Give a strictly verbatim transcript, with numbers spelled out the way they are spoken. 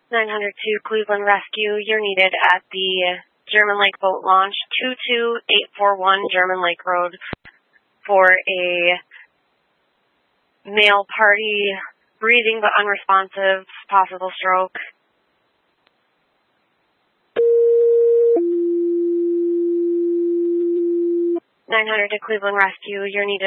nine hundred two Cleveland Rescue, you're needed at the German Lake Boat Launch, two two eight four one German Lake Road, for a male party, breathing but unresponsive, possible stroke. nine hundred to Cleveland Rescue, you're needed